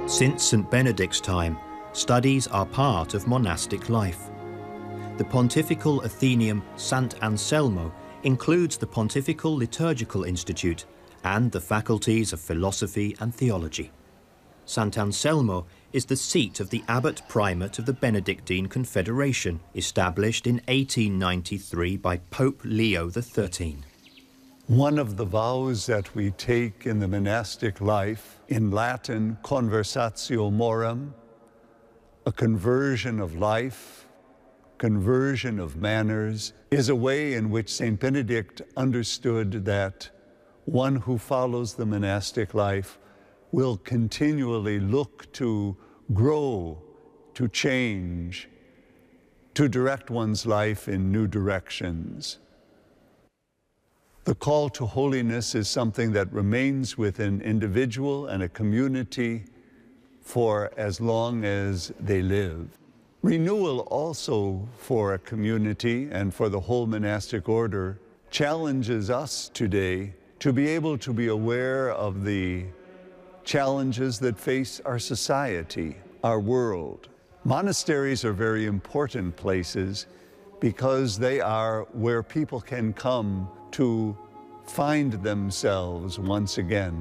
Since St. Benedict's time, studies are part of monastic life. The Pontifical Athenaeum Sant Anselmo includes the Pontifical Liturgical Institute and the faculties of philosophy and theology. Sant Anselmo is the seat of the Abbot Primate of the Benedictine Confederation, established in 1893 by Pope Leo XIII. One of the vows that we take in the monastic life, in Latin, conversatio morum, a conversion of life, conversion of manners, is a way in which St. Benedict understood that one who follows the monastic life will continually look to grow, to change, to direct one's life in new directions. The call to holiness is something that remains with an individual and a community for as long as they live. Renewal also for a community and for the whole monastic order challenges us today to be able to be aware of the challenges that face our society, our world. Monasteries are very important places because they are where people can come to find themselves once again.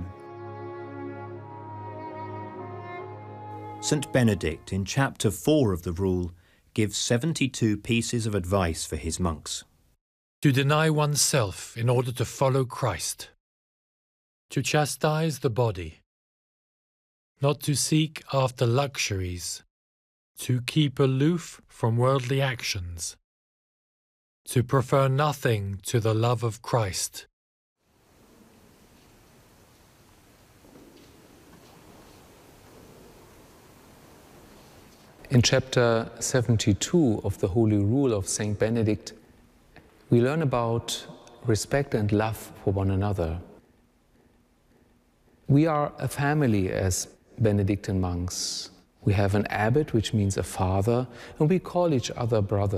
St. Benedict, in chapter 4 of the Rule, gives 72 pieces of advice for his monks. To deny oneself in order to follow Christ. To chastise the body. Not to seek after luxuries. To keep aloof from worldly actions. To prefer nothing to the love of Christ. In chapter 72 of the Holy Rule of St. Benedict, we learn about respect and love for one another. We are a family as Benedictine monks. We have an abbot, which means a father, and we call each other brother.